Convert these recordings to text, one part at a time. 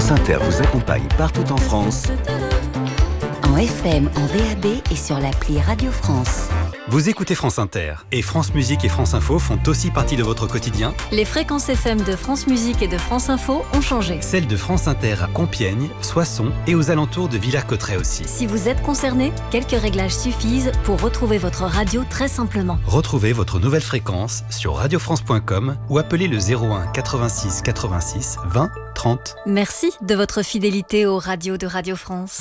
France Inter vous accompagne partout en France. En FM, en DAB et sur l'appli Radio France. Vous écoutez France Inter et France Musique et France Info font aussi partie de votre quotidien. Les fréquences FM de France Musique et de France Info ont changé. Celles de France Inter à Compiègne, Soissons et aux alentours de Villers-Cotterêts aussi. Si vous êtes concerné, quelques réglages suffisent pour retrouver votre radio très simplement. Retrouvez votre nouvelle fréquence sur radiofrance.com ou appelez le 01 86 86 20 30. Merci de votre fidélité aux radios de Radio France.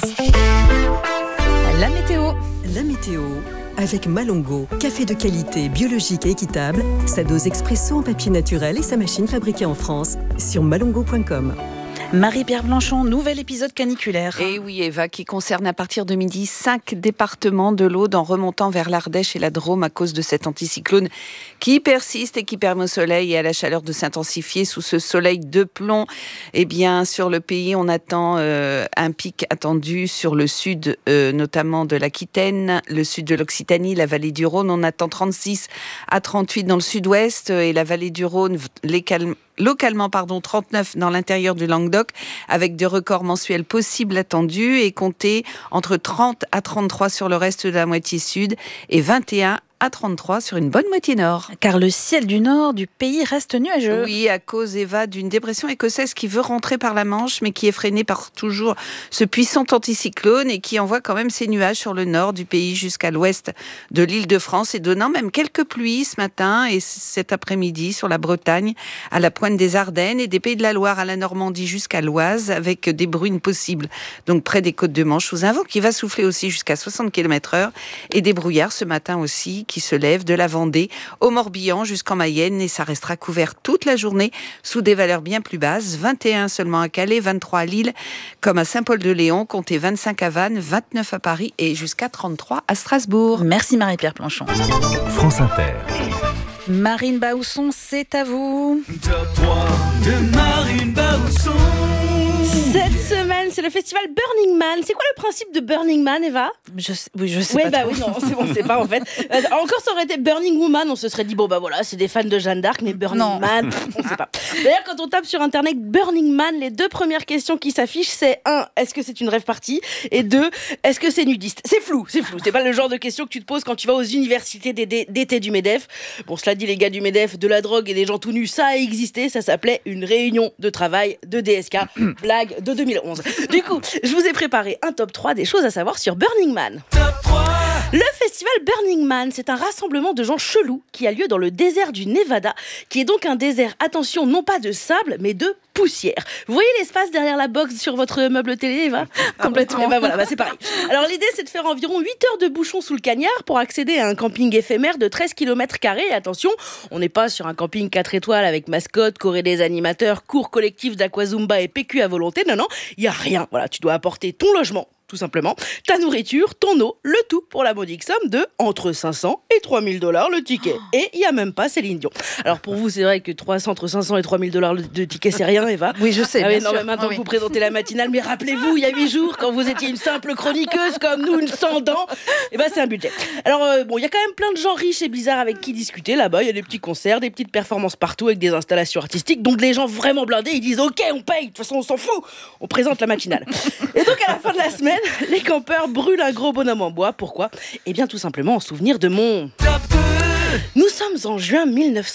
La météo. La météo avec Malongo, café de qualité, biologique et équitable, sa dose expresso en papier naturel et sa machine fabriquée en France sur malongo.com. Marie-Pierre Blanchon, nouvel épisode caniculaire. Et oui, Eva, qui concerne à partir de midi 5 départements de l'Aude en remontant vers l'Ardèche et la Drôme à cause de cet anticyclone qui persiste et qui permet au soleil et à la chaleur de s'intensifier. Sous ce soleil de plomb, eh bien, sur le pays, on attend un pic attendu sur le sud, notamment de l'Aquitaine, le sud de l'Occitanie, la vallée du Rhône. On attend 36 à 38 dans le sud-ouest et la vallée du Rhône, localement 39 dans l'intérieur du Languedoc, avec des records mensuels possibles attendus et compter entre 30 à 33 sur le reste de la moitié sud et 21 à 33 sur une bonne moitié nord. Car le ciel du nord du pays reste nuageux. Oui, à cause, Eva, d'une dépression écossaise qui veut rentrer par la Manche, mais qui est freinée par toujours ce puissant anticyclone et qui envoie quand même ses nuages sur le nord du pays jusqu'à l'ouest de l'Île-de-France et donnant même quelques pluies ce matin et cet après-midi sur la Bretagne, à la pointe des Ardennes et des Pays de la Loire à la Normandie jusqu'à l'Oise, avec des bruines possibles. Donc près des côtes de Manche, sous un vent qui va souffler aussi jusqu'à 60 km/h et des brouillards ce matin aussi qui se lèvent de la Vendée au Morbihan jusqu'en Mayenne et ça restera couvert toute la journée sous des valeurs bien plus basses, 21 seulement à Calais, 23 à Lille, comme à Saint-Paul-de-Léon, comptez 25 à Vannes, 29 à Paris et jusqu'à 33 à Strasbourg. Merci Marie-Pierre Planchon. France Inter. Marine Baousson, c'est à vous. Top 3 de Marine Baousson. Cette semaine, c'est le festival Burning Man. C'est quoi le principe de Burning Man, Eva ? Je sais ouais, pas bah trop. oui, non, c'est bon, c'est pas en fait. Encore, ça aurait été Burning Woman, on se serait dit, bon, bah voilà, c'est des fans de Jeanne d'Arc, mais Burning Man, on sait pas. D'ailleurs, quand on tape sur Internet Burning Man, les deux premières questions qui s'affichent, c'est 1, est-ce que c'est une rave party ? Et 2, est-ce que c'est nudiste ? C'est flou. C'est pas le genre de question que tu te poses quand tu vas aux universités d'été du MEDEF. Bon, cela dit, les gars du MEDEF, de la drogue et des gens tout nus, ça a existé, ça s'appelait une réunion de travail de DSK. Blague de 2011. Du coup, je vous ai préparé un top 3 des choses à savoir sur Burning Man. Top 3. Le festival Burning Man, c'est un rassemblement de gens chelous qui a lieu dans le désert du Nevada, qui est donc un désert, attention, non pas de sable, mais de poussière. Vous voyez l'espace derrière la box sur votre meuble télé, Eva ? Complètement. Et ben voilà, c'est pareil. Alors l'idée, c'est de faire environ 8 heures de bouchon sous le cagnard pour accéder à un camping éphémère de 13 km². Et attention, on n'est pas sur un camping 4 étoiles avec mascotte, choré des animateurs, cours collectif d'aquazumba et PQ à volonté. Non, il n'y a rien. Voilà, tu dois apporter ton logement, tout simplement, ta nourriture, ton eau, le tout pour la modique somme de entre 500 et 3000 $ le ticket. Et il n'y a même pas Céline Dion. Alors pour vous, c'est vrai que entre 500 et 3000 $ de ticket, c'est rien, Eva. Oui, je sais, ah oui, bien non, sûr. mais maintenant que vous présentez la matinale, mais rappelez-vous, il y a 8 jours, quand vous étiez une simple chroniqueuse comme nous, une sans dents, et ben c'est un budget. Alors bon, il y a quand même plein de gens riches et bizarres avec qui discuter là-bas. Il y a des petits concerts, des petites performances partout avec des installations artistiques. Donc les gens vraiment blindés, ils disent OK, on paye, de toute façon on s'en fout, on présente la matinale. Et donc à la fin de la semaine, les campeurs brûlent un gros bonhomme en bois. Pourquoi ? Eh bien tout simplement en souvenir de mon... Nous sommes en juin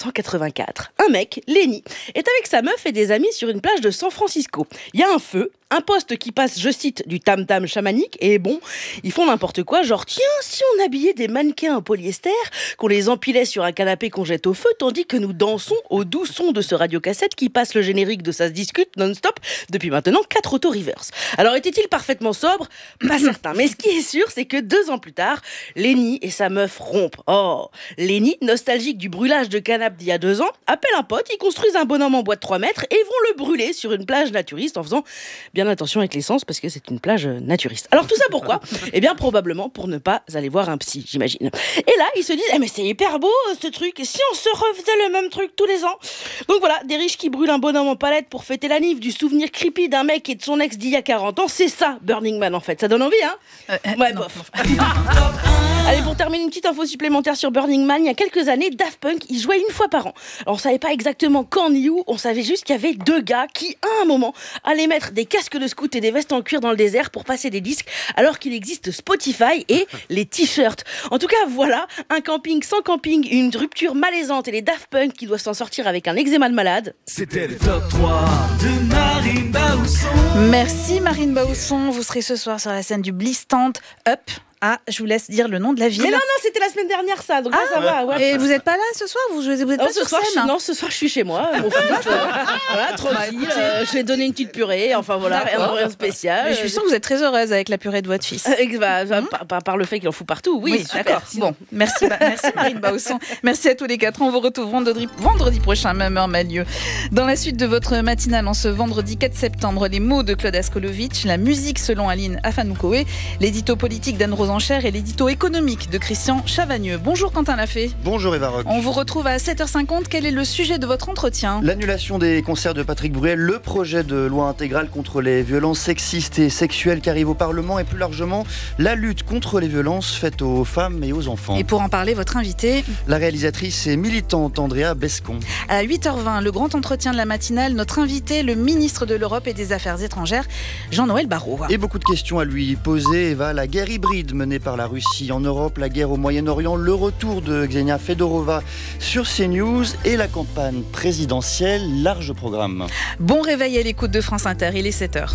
1984. Un mec, Lenny, est avec sa meuf et des amis sur une plage de San Francisco. Il y a un feu, un poste qui passe, je cite, du tam-tam chamanique, et bon, ils font n'importe quoi, genre tiens, si on habillait des mannequins en polyester, qu'on les empilait sur un canapé qu'on jette au feu, tandis que nous dansons au doux son de ce radiocassette qui passe le générique de Ça se discute non-stop depuis maintenant 4 auto-reverse. Alors était-il parfaitement sobre ? Pas certain, mais ce qui est sûr, c'est que 2 ans plus tard, Lenny et sa meuf rompent. Oh, Lenny, nostalgique du brûlage de canapé d'il y a 2 ans, appelle un pote, ils construisent un bonhomme en bois de 3 mètres et vont le brûler sur une plage naturiste en faisant bien attention avec l'essence parce que c'est une plage naturiste. Alors tout ça pourquoi ? Eh bien probablement pour ne pas aller voir un psy, j'imagine. Et là, ils se disent mais c'est hyper beau ce truc, et si on se refaisait le même truc tous les ans ? Donc voilà, des riches qui brûlent un bonhomme en palette pour fêter la nif, du souvenir creepy d'un mec et de son ex d'il y a 40 ans, c'est ça Burning Man en fait. Ça donne envie, hein ? Ouais, bof. Allez, pour terminer, une petite info supplémentaire sur Burning Man. Il y a quelques années, Daft Punk, ils jouaient une fois par an. Alors, on savait pas exactement quand ni où, on savait juste qu'il y avait 2 gars qui, à un moment, allaient mettre des casques de scout et des vestes en cuir dans le désert pour passer des disques, alors qu'il existe Spotify et les t-shirts. En tout cas, voilà, un camping sans camping, une rupture malaisante et les Daft Punk qui doivent s'en sortir avec un eczéma de malade. C'était le top 3 de Marine Baousson. Merci Marine Baousson. Vous serez ce soir sur la scène du Bliss Stand Up. Ah, je vous laisse dire le nom de la ville. Mais non, c'était la semaine dernière ça, donc là ça va. Ouais. Et vous n'êtes pas là ce soir ? Vous êtes pas sur scène ? Non, ce soir je suis chez moi, mon fils. Voilà, tranquille. Je vais donner une petite purée, enfin voilà, rien spécial. Mais je suis sûre que vous êtes très heureuse avec la purée de votre fils. Par le fait qu'il en fout partout, oui super. D'accord. Bon, merci Marine Baousson. Merci à tous les 4. On vous retrouve vendredi prochain, même heure, même lieu. Dans la suite de votre matinale, en ce vendredi 4 septembre, les mots de Claude Askolovitch, la musique selon Aline Afanoukoé, l'édito politique d'Anne Rosenchère et l'édito économique de Christian Chavagneux. Bonjour Quentin Lafay. Bonjour Eva Rock. On vous retrouve à 7h50. Quel est le sujet de votre entretien ? L'annulation des concerts de Patrick Bruel, le projet de loi intégrale contre les violences sexistes et sexuelles qui arrive au Parlement et plus largement la lutte contre les violences faites aux femmes et aux enfants. Et pour en parler, votre invité, la réalisatrice et militante Andrea Bescon. À 8h20, le grand entretien de la matinale, notre invité, le ministre de l'Europe et des Affaires étrangères, Jean-Noël Barrot. Et beaucoup de questions à lui poser. Eva, la guerre hybride menée par la Russie en Europe, la guerre au Moyen-Orient, le retour de Ksenia Fedorova sur CNews et la campagne présidentielle, large programme. Bon réveil à l'écoute de France Inter, il est 7h.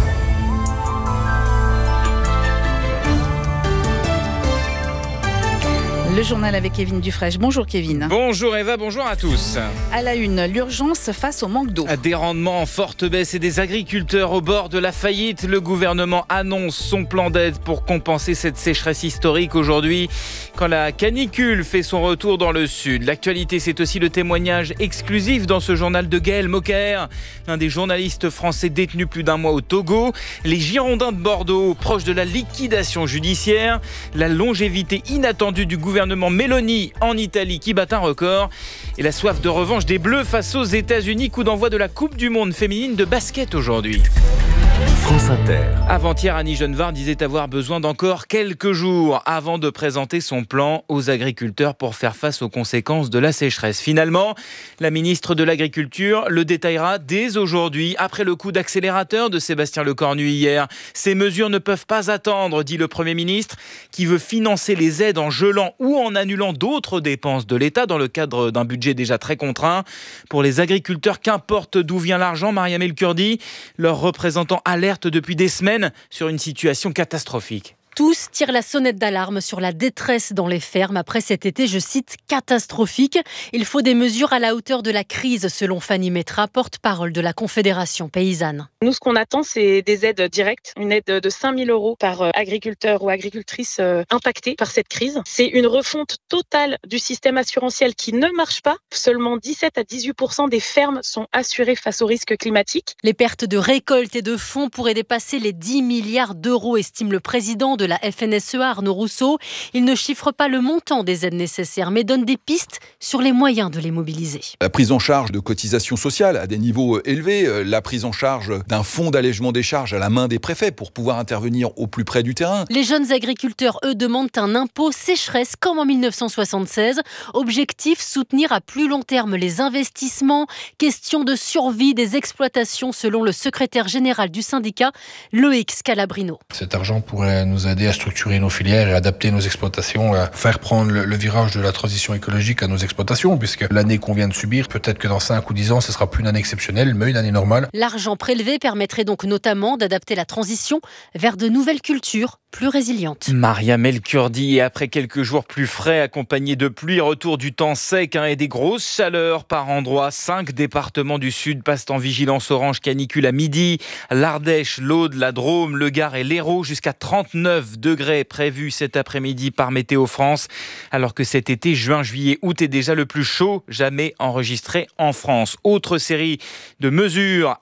Le journal avec Kevin Dufresne. Bonjour Kevin. Bonjour Eva, bonjour à tous. À la une, l'urgence face au manque d'eau. Des rendements en forte baisse et des agriculteurs au bord de la faillite. Le gouvernement annonce son plan d'aide pour compenser cette sécheresse historique aujourd'hui, quand la canicule fait son retour dans le sud. L'actualité, c'est aussi le témoignage exclusif dans ce journal de Gaël Mokaer, l'un des journalistes français détenus plus d'un mois au Togo. Les Girondins de Bordeaux, proches de la liquidation judiciaire. La longévité inattendue du gouvernement Meloni en Italie qui bat un record. Et la soif de revanche des Bleus face aux États-Unis. Coup d'envoi de la Coupe du Monde féminine de basket aujourd'hui. France Inter. Avant-hier, Annie Genevard disait avoir besoin d'encore quelques jours avant de présenter son plan aux agriculteurs pour faire face aux conséquences de la sécheresse. Finalement, la ministre de l'Agriculture le détaillera dès aujourd'hui, après le coup d'accélérateur de Sébastien Lecornu hier. Ces mesures ne peuvent pas attendre, dit le Premier ministre, qui veut financer les aides en gelant ou en annulant d'autres dépenses de l'État dans le cadre d'un budget déjà très contraint. Pour les agriculteurs, qu'importe d'où vient l'argent, Mariam El Kurdi, leur représentant alerte depuis des semaines sur une situation catastrophique. Tous tirent la sonnette d'alarme sur la détresse dans les fermes après cet été, je cite, catastrophique. Il faut des mesures à la hauteur de la crise, selon Fanny Métra, porte-parole de la Confédération paysanne. Nous, ce qu'on attend, c'est des aides directes, une aide de 5 000 € par agriculteur ou agricultrice impacté par cette crise. C'est une refonte totale du système assurantiel qui ne marche pas. Seulement 17 à 18% des fermes sont assurées face aux risques climatiques. Les pertes de récoltes et de fonds pourraient dépasser les 10 milliards d'euros, estime le président de la FNSEA, Arnaud Rousseau. Il ne chiffre pas le montant des aides nécessaires, mais donne des pistes sur les moyens de les mobiliser. La prise en charge de cotisations sociales à des niveaux élevés, la prise en charge d'un fonds d'allègement des charges à la main des préfets pour pouvoir intervenir au plus près du terrain. Les jeunes agriculteurs, eux, demandent un impôt sécheresse comme en 1976. Objectif, soutenir à plus long terme les investissements. Question de survie des exploitations, selon le secrétaire général du syndicat, Loïc Scalabrino. Cet argent pourrait nous aider à structurer nos filières et adapter nos exploitations, à faire prendre le virage de la transition écologique à nos exploitations, puisque l'année qu'on vient de subir, peut-être que dans 5 ou 10 ans, ce ne sera plus une année exceptionnelle, mais une année normale. L'argent prélevé permettrait donc notamment d'adapter la transition vers de nouvelles cultures plus résilientes. Mariam El Kurdi, et après quelques jours plus frais accompagnés de pluie, retour du temps sec et des grosses chaleurs par endroits. 5 départements du sud passent en vigilance orange canicule à midi. L'Ardèche, l'Aude, la Drôme, le Gard et l'Hérault, jusqu'à 39 degrés prévus cet après-midi par Météo France, alors que cet été, juin, juillet, août est déjà le plus chaud jamais enregistré en France. Autre série de mesures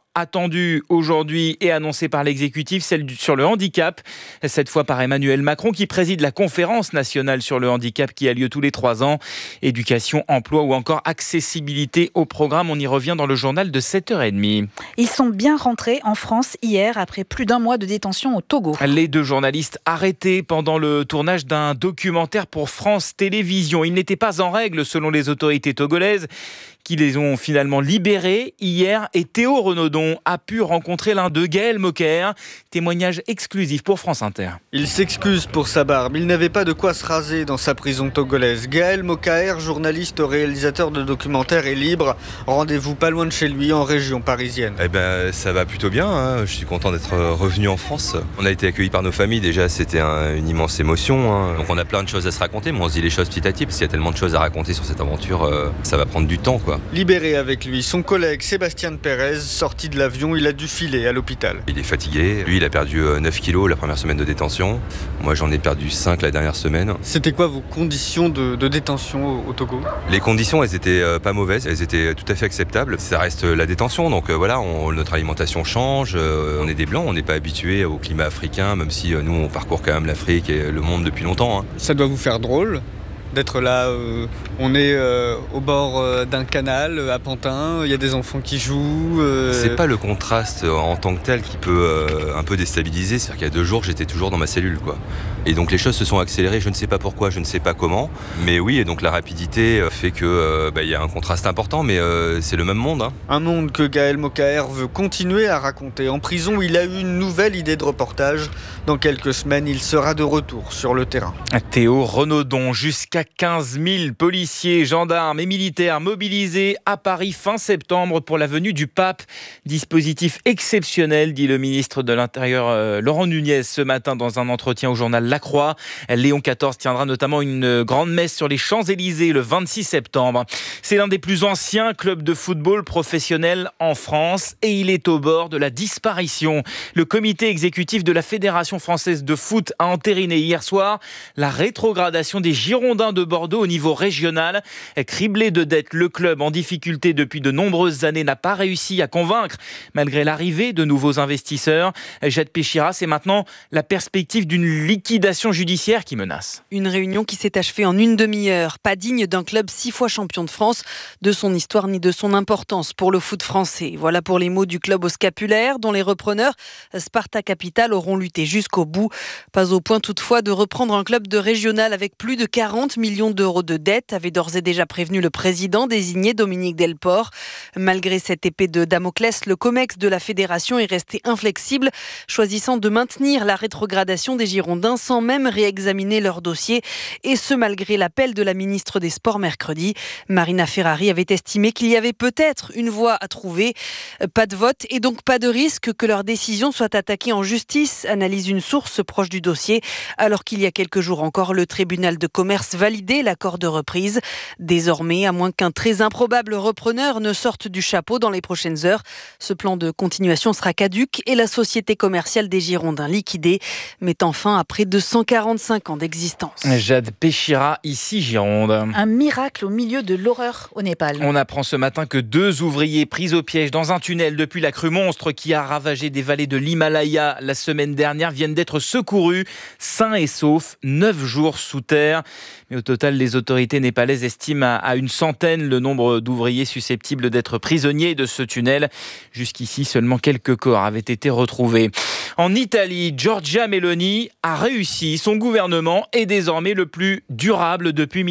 attendue aujourd'hui et annoncée par l'exécutif, celle sur le handicap, cette fois par Emmanuel Macron qui préside la conférence nationale sur le handicap qui a lieu tous les 3 ans. Éducation, emploi ou encore accessibilité au programme, on y revient dans le journal de 7h30. Ils sont bien rentrés en France hier après plus d'1 mois de détention au Togo. Les 2 journalistes arrêtés pendant le tournage d'un documentaire pour France Télévisions. Ils n'étaient pas en règle selon les autorités togolaises qui les ont finalement libérés hier. Et Théo Renaudon a pu rencontrer l'un d'eux, Gaël Mokaer. Témoignage exclusif pour France Inter. Il s'excuse pour sa barbe. Il n'avait pas de quoi se raser dans sa prison togolaise. Gaël Mokaer, journaliste, réalisateur de documentaires, est libre. Rendez-vous pas loin de chez lui, en région parisienne. Ça va plutôt bien. Hein. Je suis content d'être revenu en France. On a été accueillis par nos familles. Déjà, c'était une immense émotion. Hein. Donc on a plein de choses à se raconter, mais on se dit les choses petit à petit, parce qu'il y a tellement de choses à raconter sur cette aventure. Ça va prendre du temps, quoi. Libéré avec lui, son collègue Sébastien Pérez, sorti de l'avion, il a dû filer à l'hôpital. Il est fatigué. Lui, il a perdu 9 kilos la première semaine de détention. Moi, j'en ai perdu 5 la dernière semaine. C'était quoi vos conditions de détention au Togo ? Les conditions, elles étaient pas mauvaises. Elles étaient tout à fait acceptables. Ça reste la détention, donc voilà, notre alimentation change. On est des Blancs, on n'est pas habitués au climat africain, même si nous, on parcourt quand même l'Afrique et le monde depuis longtemps. Hein. Ça doit vous faire drôle d'être là, on est au bord d'un canal à Pantin, il y a des enfants qui jouent. C'est pas le contraste en tant que tel qui peut un peu déstabiliser, c'est-à-dire qu'il y a 2 jours j'étais toujours dans ma cellule, quoi. Et donc les choses se sont accélérées, je ne sais pas pourquoi, je ne sais pas comment, mais oui, et donc la rapidité fait que y a un contraste important, mais c'est le même monde. Hein. Un monde que Gaël Mokaer veut continuer à raconter. En prison, il a eu une nouvelle idée de reportage. Dans quelques semaines, il sera de retour sur le terrain. Théo Renaudon, jusqu'à 15 000 policiers, gendarmes et militaires mobilisés à Paris fin septembre pour la venue du pape. Dispositif exceptionnel, dit le ministre de l'Intérieur Laurent Nunez ce matin dans un entretien au journal La Croix. Léon XIV tiendra notamment une grande messe sur les Champs-Élysées le 26 septembre. C'est l'un des plus anciens clubs de football professionnel en France et il est au bord de la disparition. Le comité exécutif de la Fédération française de foot a entériné hier soir la rétrogradation des Girondins de Bordeaux au niveau régional. Criblé de dettes, le club en difficulté depuis de nombreuses années n'a pas réussi à convaincre malgré l'arrivée de nouveaux investisseurs. Jade Péchira, c'est maintenant la perspective d'une liquidation judiciaire qui menace. Une réunion qui s'est achevée en une demi-heure. Pas digne d'un club 6 fois champion de France, de son histoire ni de son importance pour le foot français. Voilà pour les mots du club au scapulaire dont les repreneurs, Sparta Capital, auront lutté jusqu'au bout. Pas au point toutefois de reprendre un club de régional avec plus de 40 millions d'euros de dettes, avait d'ores et déjà prévenu le président désigné Dominique Delport. Malgré cette épée de Damoclès, le COMEX de la fédération est resté inflexible, choisissant de maintenir la rétrogradation des Girondins sans même réexaminer leur dossier, et ce malgré l'appel de la ministre des Sports mercredi. Marina Ferrari avait estimé qu'il y avait peut-être une voie à trouver. Pas de vote et donc pas de risque que leur décision soit attaquée en justice, analyse une source proche du dossier, alors qu'il y a quelques jours encore, le tribunal de commerce validait l'accord de reprise. Désormais, à moins qu'un très improbable repreneur ne sorte du chapeau dans les prochaines heures, ce plan de continuation sera caduc et la société commerciale des Girondins liquidée, mettant fin à près de 145 ans d'existence. Jade Péchira, ici Gironde. Un miracle au milieu de l'horreur au Népal. On apprend ce matin que 2 ouvriers pris au piège dans un tunnel depuis la crue monstre qui a ravagé des vallées de l'Himalaya la semaine dernière viennent d'être secourus, sains et saufs, 9 jours sous terre. Mais au total, les autorités népalaises estiment à une centaine le nombre d'ouvriers susceptibles d'être prisonniers de ce tunnel. Jusqu'ici, seulement quelques corps avaient été retrouvés. En Italie, Giorgia Meloni a réussi. Son gouvernement est désormais le plus durable depuis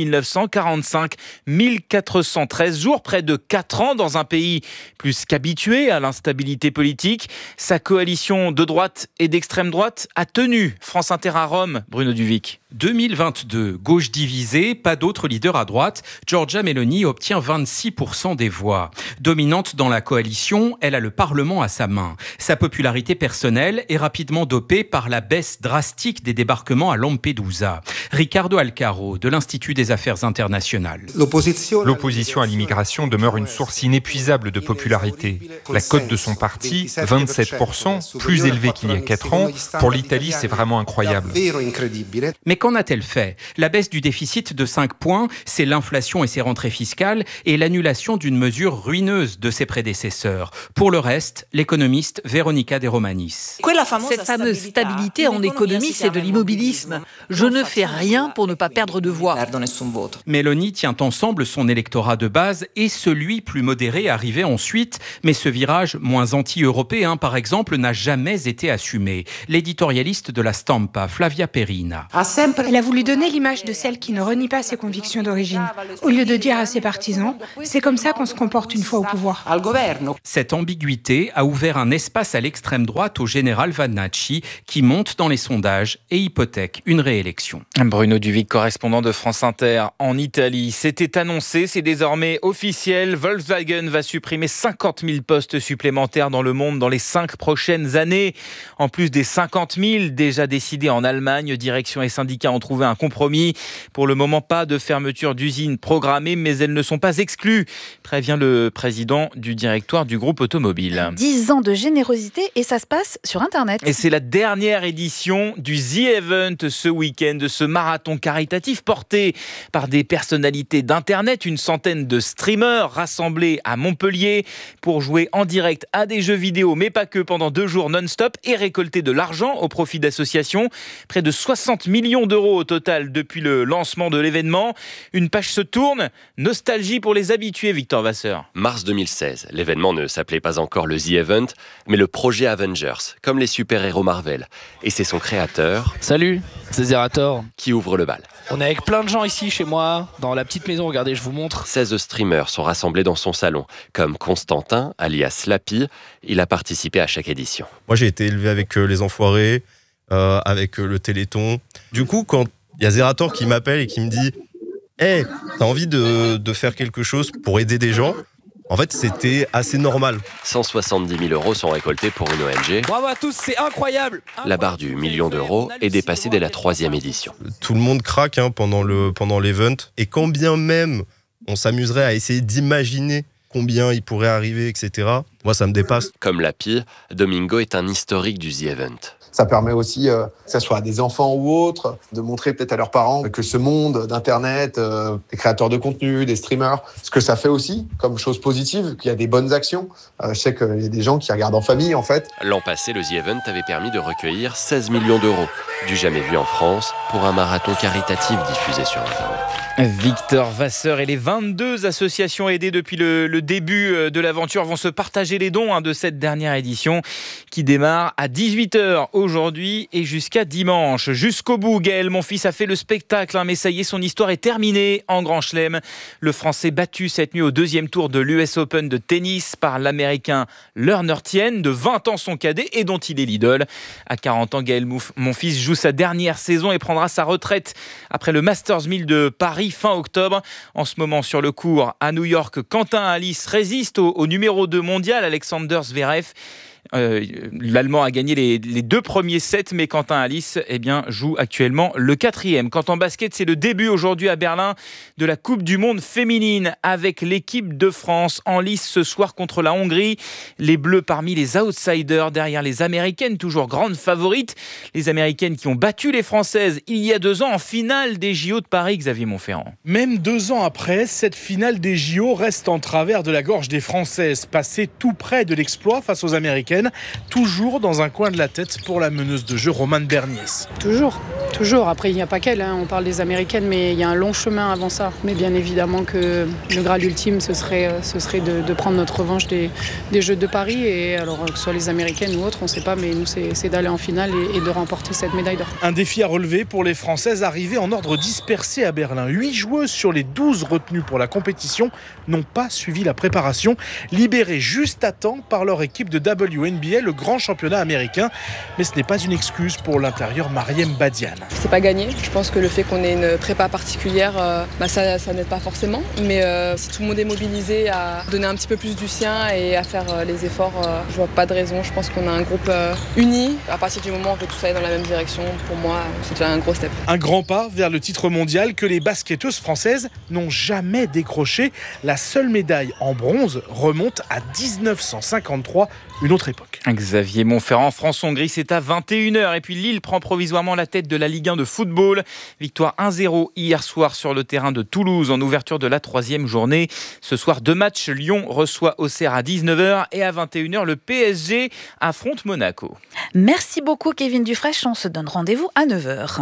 1945. 1413 jours, près de 4 ans dans un pays plus qu'habitué à l'instabilité politique. Sa coalition de droite et d'extrême droite a tenu. France Inter à Rome, Bruno Duvic. 2022, gauche divisée, pas d'autre leader à droite. Giorgia Meloni obtient 26% des voix. Dominante dans la coalition, elle a le Parlement à sa main. Sa popularité personnelle est rapidement dopé par la baisse drastique des débarquements à Lampedusa. Ricardo Alcaro, de l'Institut des Affaires internationales. L'opposition à l'immigration demeure une source inépuisable de popularité. La cote de son parti, 27%, plus élevée qu'il y a 4 ans. Pour l'Italie, c'est vraiment incroyable. Mais qu'en a-t-elle fait ? La baisse du déficit de 5 points, c'est l'inflation et ses rentrées fiscales et l'annulation d'une mesure ruineuse de ses prédécesseurs. Pour le reste, l'économiste Veronica De Romanis. Cette fameuse stabilité en économie, c'est de l'immobilisme. Je ne fais rien pour ne pas perdre de voix. Meloni tient ensemble son électorat de base et celui plus modéré arrivé ensuite, mais ce virage moins anti-européen, par exemple, n'a jamais été assumé. L'éditorialiste de la Stampa, Flavia Perina. Elle a voulu donner l'image de celle qui ne renie pas ses convictions d'origine, au lieu de dire à ses partisans « c'est comme ça qu'on se comporte une fois au pouvoir ». Cette ambiguïté a ouvert un espace à l'extrême droite au général Vannacci, qui monte dans les sondages et hypothèque une réélection. Bruno Duvic, correspondant de France Inter en Italie. C'était annoncé, c'est désormais officiel. Volkswagen va supprimer 50 000 postes supplémentaires dans le monde dans les 5 prochaines années. En plus des 50 000 déjà décidés en Allemagne, direction et syndicats ont trouvé un compromis. Pour le moment, pas de fermeture d'usines programmée, mais elles ne sont pas exclues, prévient le président du directoire du groupe automobile. 10 ans de générosité et ça se passe sur Internet. Et c'est la dernière édition du The Event ce week-end, de ce marathon caritatif porté par des personnalités d'Internet, une centaine de streamers rassemblés à Montpellier pour jouer en direct à des jeux vidéo, mais pas que, pendant 2 jours non-stop et récolter de l'argent au profit d'associations. Près de 60 millions d'euros au total depuis le lancement de l'événement. Une page se tourne, nostalgie pour les habitués, Victor Vasseur. Mars 2016, l'événement ne s'appelait pas encore le The Event, mais le projet Avengers, comme les super-héros Marvel. Et c'est son créateur... Salut, c'est Zerator. ...qui ouvre le bal. On est avec plein de gens ici chez moi, dans la petite maison, regardez, je vous montre. 16 streamers sont rassemblés dans son salon, comme Constantin, alias Lapi. Il a participé à chaque édition. Moi j'ai été élevé avec les Enfoirés, avec le Téléthon. Du coup, quand il y a Zerator qui m'appelle et qui me dit « Hey, t'as envie de faire quelque chose pour aider des gens ?» En fait, c'était assez normal. 170 000 euros sont récoltés pour une ONG. Bravo à tous, c'est incroyable. La barre du million d'euros est dépassée dès la 3e édition. Tout le monde craque pendant l'event. Et quand bien même on s'amuserait à essayer d'imaginer combien il pourrait arriver, etc., moi, ça me dépasse. Comme Lapi, Domingo est un historique du The Event. Ça permet aussi, que ce soit à des enfants ou autres, de montrer peut-être à leurs parents que ce monde d'Internet, des créateurs de contenu, des streamers, ce que ça fait aussi comme chose positive, qu'il y a des bonnes actions. Je sais qu'il y a des gens qui regardent en famille, en fait. L'an passé, le The Event avait permis de recueillir 16 millions d'euros, du jamais vu en France, pour un marathon caritatif diffusé sur Internet. Victor Vasseur et les 22 associations aidées depuis le début de l'aventure vont se partager les dons de cette dernière édition qui démarre à 18h aujourd'hui et jusqu'à dimanche. Jusqu'au bout, Gaël Monfils a fait le spectacle, mais ça y est, son histoire est terminée en Grand Chelem. Le Français battu cette nuit au 2e tour de l'US Open de tennis par l'Américain Lerner Tien, de 20 ans son cadet et dont il est l'idole. À 40 ans, Gaël Monfils joue sa dernière saison et prendra sa retraite après le Masters 1000 de Paris fin octobre. En ce moment, sur le court à New York, Quentin Halys résiste au numéro 2 mondial, Alexander Zverev. L'Allemand a gagné les 2 premiers sets, mais Quentin Halys joue actuellement le 4e. Quant en basket, c'est le début aujourd'hui à Berlin de la Coupe du Monde féminine avec l'équipe de France en lice ce soir contre la Hongrie. Les Bleus parmi les outsiders derrière les Américaines, toujours grandes favorites. Les Américaines qui ont battu les Françaises il y a 2 ans en finale des JO de Paris, Xavier Montferrand. Même 2 ans après, cette finale des JO reste en travers de la gorge des Françaises, passée tout près de l'exploit face aux Américaines. Toujours dans un coin de la tête pour la meneuse de jeu Romane Berniès. Toujours. Après, il n'y a pas qu'elle. On parle des Américaines, mais il y a un long chemin avant ça. Mais bien évidemment que le Graal ultime, ce serait de prendre notre revanche des Jeux de Paris. Et alors, que ce soit les Américaines ou autres, on ne sait pas, mais nous, c'est d'aller en finale et de remporter cette médaille d'or. Un défi à relever pour les Françaises arrivées en ordre dispersé à Berlin. 8 joueuses sur les 12 retenues pour la compétition n'ont pas suivi la préparation, libérées juste à temps par leur équipe de WNBA, le grand championnat américain. Mais ce n'est pas une excuse pour l'intérieur Mariem Badian. C'est pas gagné. Je pense que le fait qu'on ait une prépa particulière, ça n'aide pas forcément. Mais si tout le monde est mobilisé à donner un petit peu plus du sien et à faire les efforts, je vois pas de raison. Je pense qu'on a un groupe uni. À partir du moment où on peut tous aller dans la même direction, pour moi, c'est déjà un gros step. Un grand pas vers le titre mondial que les basketteuses françaises n'ont jamais décroché. La seule médaille en bronze remonte à 1953, une autre époque. Xavier Montferrand, France-Hongrie, c'est à 21h. Et puis Lille prend provisoirement la tête de la Ligue 1 de football. Victoire 1-0 hier soir sur le terrain de Toulouse en ouverture de la 3e journée. Ce soir, 2 matchs. Lyon reçoit Auxerre à 19h et à 21h, le PSG affronte Monaco. Merci beaucoup Kevin Dufresne. On se donne rendez-vous à 9h.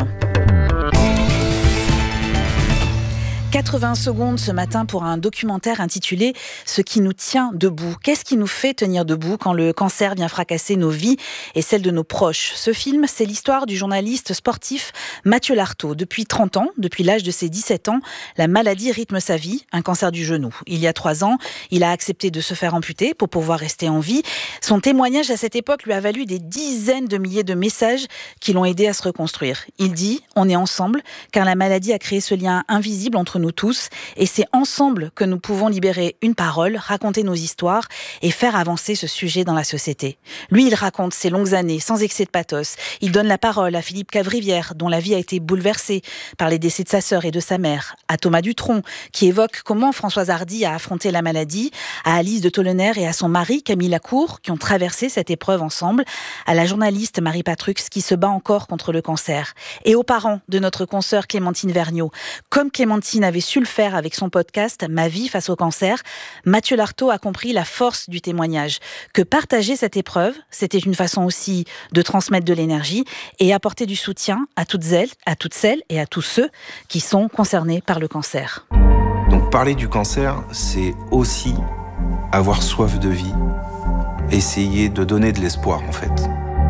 80 secondes ce matin pour un documentaire intitulé « Ce qui nous tient debout ». Qu'est-ce qui nous fait tenir debout quand le cancer vient fracasser nos vies et celles de nos proches ? Ce film, c'est l'histoire du journaliste sportif Mathieu Lartaud. Depuis 30 ans, depuis l'âge de ses 17 ans, la maladie rythme sa vie, un cancer du genou. Il y a 3 ans, il a accepté de se faire amputer pour pouvoir rester en vie. Son témoignage à cette époque lui a valu des dizaines de milliers de messages qui l'ont aidé à se reconstruire. Il dit « On est ensemble, car la maladie a créé ce lien invisible entre nous tous, et c'est ensemble que nous pouvons libérer une parole, raconter nos histoires et faire avancer ce sujet dans la société. » Lui, il raconte ses longues années sans excès de pathos. Il donne la parole à Philippe Cavrivière, dont la vie a été bouleversée par les décès de sa sœur et de sa mère, à Thomas Dutronc, qui évoque comment Françoise Hardy a affronté la maladie, à Alice de Tollener et à son mari Camille Lacour, qui ont traversé cette épreuve ensemble, à la journaliste Marie Patrux, qui se bat encore contre le cancer, et aux parents de notre consoeur Clémentine Vergniaud. Comme Clémentine avait su le faire avec son podcast « Ma vie face au cancer », Mathieu Lartaud a compris la force du témoignage, que partager cette épreuve, c'était une façon aussi de transmettre de l'énergie et apporter du soutien à toutes celles et à tous ceux qui sont concernés par le cancer. Donc parler du cancer, c'est aussi avoir soif de vie, essayer de donner de l'espoir en fait.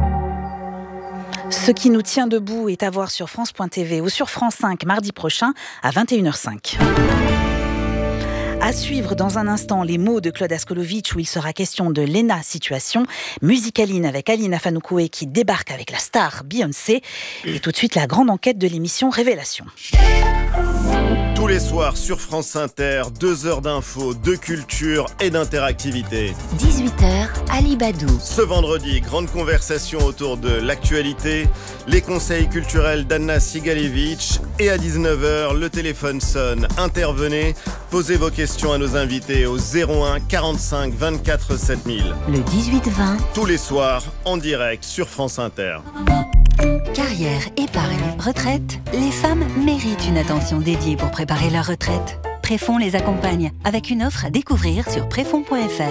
Ce qui nous tient debout est à voir sur France.tv ou sur France 5 mardi prochain à 21h05. À suivre dans un instant les mots de Claude Askolovitch où il sera question de l'ENA Situation, Musicaline avec Alina Fanoukoué qui débarque avec la star Beyoncé et tout de suite la grande enquête de l'émission Révélation. Tous les soirs sur France Inter, 2 heures d'infos, de culture et d'interactivité. 18h, Ali Badou. Ce vendredi, grande conversation autour de l'actualité, les conseils culturels d'Anna Sigalevitch et à 19h, le téléphone sonne. Intervenez, posez vos questions à nos invités au 01 45 24 7000. Le 18-20. Tous les soirs, en direct sur France Inter. Carrière, épargne, retraite, les femmes méritent une attention dédiée pour préparer leur retraite. Préfonds les accompagne avec une offre à découvrir sur préfonds.fr.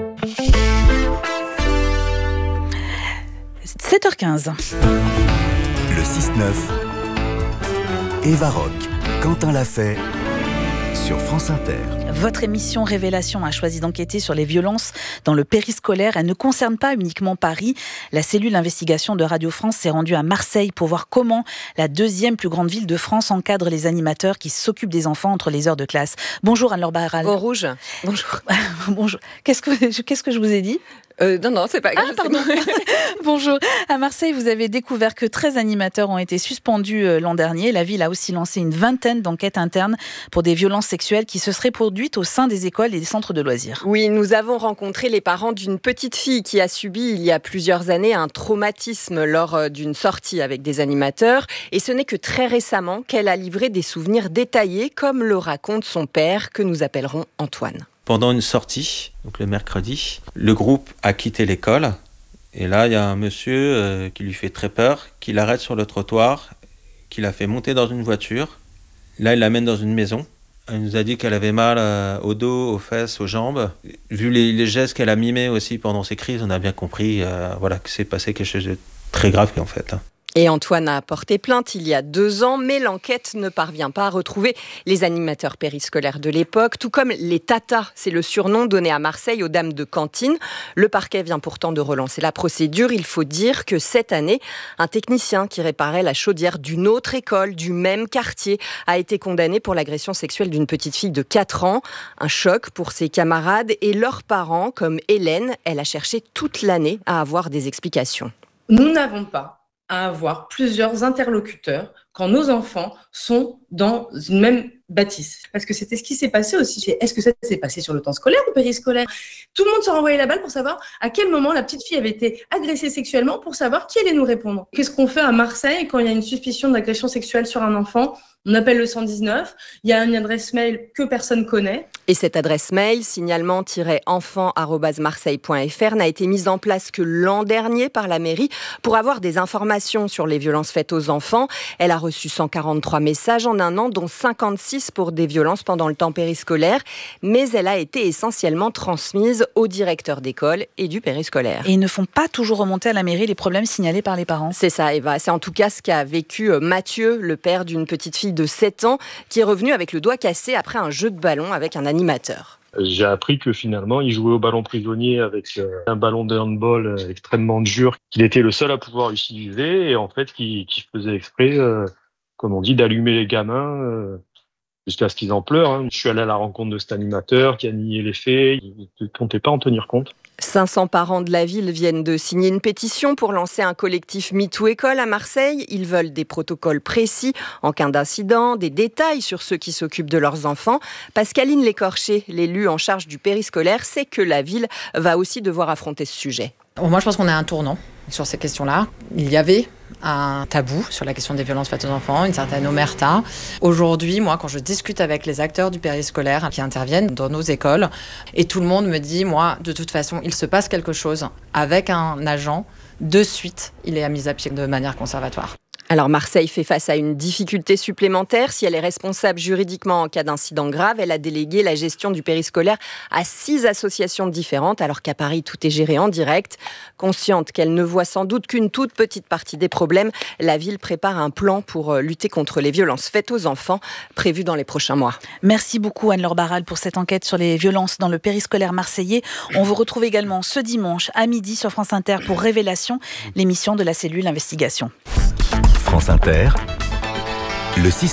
7h15. Le 6-9. Eva Rock, Quentin Lafay sur France Inter. Votre émission Révélation a choisi d'enquêter sur les violences dans le périscolaire. Elle ne concerne pas uniquement Paris. La cellule d'investigation de Radio France s'est rendue à Marseille pour voir comment la 2e plus grande ville de France encadre les animateurs qui s'occupent des enfants entre les heures de classe. Bonjour Anne-Laure Barral. Bon rouge. Bonjour. Bonjour. Qu'est-ce que je vous ai dit ? Non, c'est pas grave. Ah, pardon. Bonjour. À Marseille, vous avez découvert que 13 animateurs ont été suspendus l'an dernier. La ville a aussi lancé une vingtaine d'enquêtes internes pour des violences sexuelles qui se seraient produites au sein des écoles et des centres de loisirs. Oui, nous avons rencontré les parents d'une petite fille qui a subi il y a plusieurs années un traumatisme lors d'une sortie avec des animateurs. Et ce n'est que très récemment qu'elle a livré des souvenirs détaillés, comme le raconte son père, que nous appellerons Antoine. Pendant une sortie, donc le mercredi, le groupe a quitté l'école. Et là, il y a un monsieur qui lui fait très peur, qui l'arrête sur le trottoir, qui l'a fait monter dans une voiture. Là, il l'amène dans une maison. Elle nous a dit qu'elle avait mal au dos, aux fesses, aux jambes. Vu les gestes qu'elle a mimés aussi pendant ces crises, on a bien compris que c'est passé quelque chose de très grave en fait. Et Antoine a porté plainte il y a 2 ans, mais l'enquête ne parvient pas à retrouver les animateurs périscolaires de l'époque, tout comme les tatas. C'est le surnom donné à Marseille aux dames de cantine. Le parquet vient pourtant de relancer la procédure. Il faut dire que cette année, un technicien qui réparait la chaudière d'une autre école, du même quartier, a été condamné pour l'agression sexuelle d'une petite fille de 4 ans. Un choc pour ses camarades et leurs parents, comme Hélène. Elle a cherché toute l'année à avoir des explications. Nous n'avons pas à avoir plusieurs interlocuteurs quand nos enfants sont dans une même bâtisse. Parce que c'était ce qui s'est passé aussi. Est-ce que ça s'est passé sur le temps scolaire ou périscolaire ? Tout le monde se renvoyait la balle pour savoir à quel moment la petite fille avait été agressée sexuellement, pour savoir qui allait nous répondre. Qu'est-ce qu'on fait à Marseille quand il y a une suspicion d'agression sexuelle sur un enfant ? On appelle le 119, il y a une adresse mail que personne connaît. Et cette adresse mail, signalement-enfant@marseille.fr, n'a été mise en place que l'an dernier par la mairie pour avoir des informations sur les violences faites aux enfants. Elle a reçu 143 messages en un an, dont 56 pour des violences pendant le temps périscolaire. Mais elle a été essentiellement transmise au directeur d'école et du périscolaire. Et ils ne font pas toujours remonter à la mairie les problèmes signalés par les parents. C'est ça, Eva. C'est en tout cas ce qu'a vécu Mathieu, le père d'une petite fille de 7 ans, qui est revenu avec le doigt cassé après un jeu de ballon avec un animateur. J'ai appris que finalement, il jouait au ballon prisonnier avec un ballon de handball extrêmement dur, qu'il était le seul à pouvoir utiliser et en fait, qui faisait exprès, comme on dit, d'allumer les gamins jusqu'à ce qu'ils en pleurent. Je suis allé à la rencontre de cet animateur qui a nié les faits. Il ne comptait pas en tenir compte. 500 parents de la ville viennent de signer une pétition pour lancer un collectif MeToo-École à Marseille. Ils veulent des protocoles précis en cas d'incident, des détails sur ceux qui s'occupent de leurs enfants. Pascaline Lécorché, l'élue en charge du périscolaire, sait que la ville va aussi devoir affronter ce sujet. Moi, je pense qu'on est à un tournant sur ces questions-là. Il y avait un tabou sur la question des violences faites aux enfants, une certaine omerta. Aujourd'hui, moi, quand je discute avec les acteurs du périscolaire qui interviennent dans nos écoles, et tout le monde me dit, moi, de toute façon, il se passe quelque chose avec un agent, de suite, il est mis à pied de manière conservatoire. Alors Marseille fait face à une difficulté supplémentaire. Si elle est responsable juridiquement en cas d'incident grave, elle a délégué la gestion du périscolaire à 6 associations différentes, alors qu'à Paris, tout est géré en direct. Consciente qu'elle ne voit sans doute qu'une toute petite partie des problèmes, la ville prépare un plan pour lutter contre les violences faites aux enfants, prévu dans les prochains mois. Merci beaucoup Anne-Laure Barral pour cette enquête sur les violences dans le périscolaire marseillais. On vous retrouve également ce dimanche à midi sur France Inter pour Révélation, l'émission de la cellule Investigation. France Inter, le 6-9.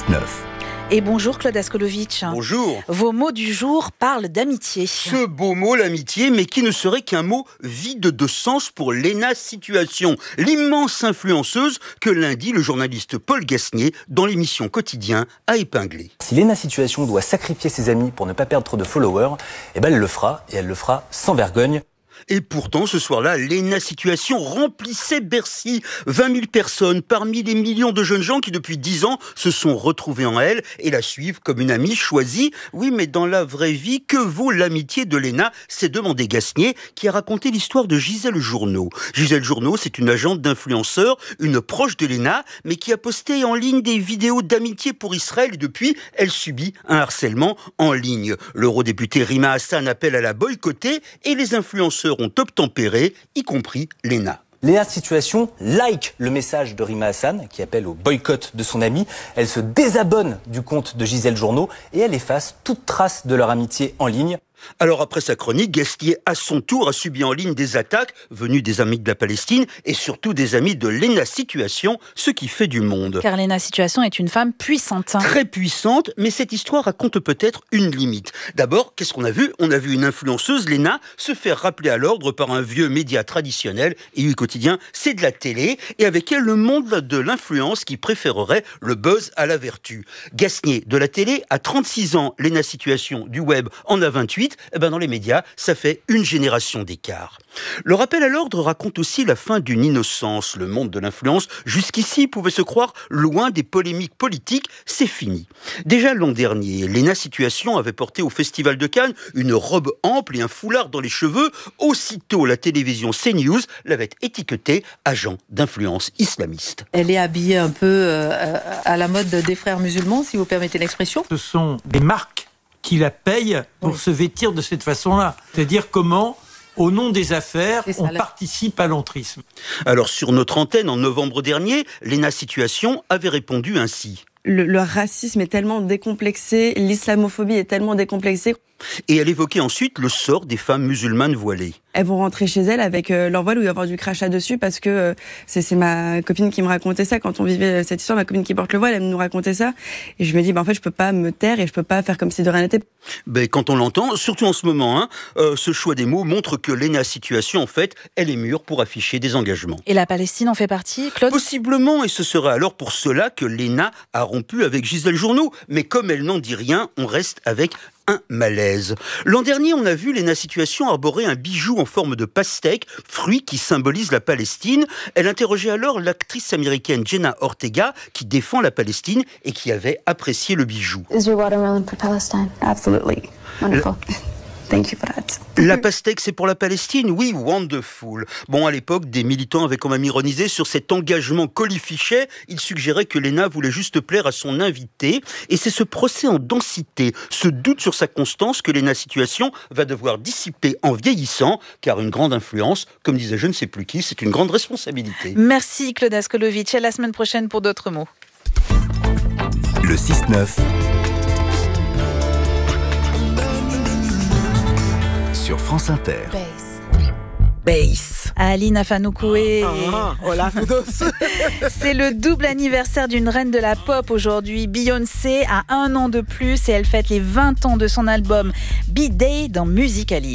Et bonjour Claude Askolovitch. Bonjour. Vos mots du jour parlent d'amitié. Ce beau mot, l'amitié, mais qui ne serait qu'un mot vide de sens pour Léna Situation, l'immense influenceuse que lundi le journaliste Paul Gasnier, dans l'émission Quotidien, a épinglé. Si Léna Situation doit sacrifier ses amis pour ne pas perdre trop de followers, eh ben elle le fera, et elle le fera sans vergogne. Et pourtant, ce soir-là, Léna Situation remplissait Bercy. 20 000 personnes parmi les millions de jeunes gens qui, depuis 10 ans, se sont retrouvés en elle et la suivent comme une amie choisie. Oui, mais dans la vraie vie, que vaut l'amitié de Léna ? s'est demandé Gasnier, qui a raconté l'histoire de Gisèle Journeau. Gisèle Journeau, c'est une agente d'influenceurs, une proche de Léna, mais qui a posté en ligne des vidéos d'amitié pour Israël et depuis, elle subit un harcèlement en ligne. L'eurodéputé Rima Hassan appelle à la boycotter et les influenceurs ont obtempéré, y compris Léna. Léna Situation like le message de Rima Hassan, qui appelle au boycott de son amie. Elle se désabonne du compte de Gisèle Journeau et elle efface toute trace de leur amitié en ligne. Alors après sa chronique, Gasnier à son tour a subi en ligne des attaques venues des amis de la Palestine et surtout des amis de Léna Situation, ce qui fait du monde. Car Léna Situation est une femme puissante. Très puissante, mais cette histoire raconte peut-être une limite. D'abord, qu'est-ce qu'on a vu ? On a vu une influenceuse, Léna, se faire rappeler à l'ordre par un vieux média traditionnel, et le quotidien, c'est de la télé, et avec elle le monde de l'influence qui préférerait le buzz à la vertu. Gasnier de la télé, à 36 ans, Léna Situation du web en a 28, dans les médias, ça fait une génération d'écart. Le rappel à l'ordre raconte aussi la fin d'une innocence. Le monde de l'influence, jusqu'ici, pouvait se croire loin des polémiques politiques. C'est fini. Déjà l'an dernier, Léna Situation avait porté au Festival de Cannes une robe ample et un foulard dans les cheveux. Aussitôt, la télévision CNews l'avait étiquetée agent d'influence islamiste. Elle est habillée un peu à la mode des frères musulmans, si vous permettez l'expression. Ce sont des marques qui la payent pour se vêtir de cette façon-là. C'est-à-dire comment, au nom des affaires, on participe à l'entrisme. Alors sur notre antenne, en novembre dernier, Léna Situation avait répondu ainsi. Le racisme est tellement décomplexé, l'islamophobie est tellement décomplexée. Et elle évoquait ensuite le sort des femmes musulmanes voilées. Elles vont rentrer chez elles avec leur voile où il va y avoir du crachat dessus parce que c'est ma copine qui me racontait ça quand on vivait cette histoire. Ma copine qui porte le voile, elle nous racontait ça. Et je me dis, en fait, je peux pas me taire et je peux pas faire comme si de rien n'était. Quand on l'entend, surtout en ce moment, ce choix des mots montre que Léna Situation, en fait, elle est mûre pour afficher des engagements. Et la Palestine en fait partie, Claude ? Possiblement, et ce serait alors pour cela que Léna a rompu avec Gisèle Journeau. Mais comme elle n'en dit rien, on reste avec un malaise. L'an dernier, on a vu Léna Situation arborer un bijou en forme de pastèque, fruit qui symbolise la Palestine. Elle interrogeait alors l'actrice américaine Jenna Ortega, qui défend la Palestine et qui avait apprécié le bijou. Is your watermelon for Palestine? Absolutely. Wonderful. Thank you for that. La pastèque, c'est pour la Palestine? Oui, wonderful. Bon, à l'époque, des militants avaient quand même ironisé sur cet engagement colifichet. Ils suggéraient que Léna voulait juste plaire à son invité. Et c'est ce procès en densité, ce doute sur sa constance que Léna Situation va devoir dissiper en vieillissant, car une grande influence, comme disait je ne sais plus qui, c'est une grande responsabilité. Merci Claude Askolovitch. À la semaine prochaine pour d'autres mots. Le 6-9 sur France Inter. Bass. Aline Afanoukoé. Hola todos. C'est le double anniversaire d'une reine de la pop aujourd'hui. Beyoncé a 1 an de plus et elle fête les 20 ans de son album B-Day dans Musical.ly.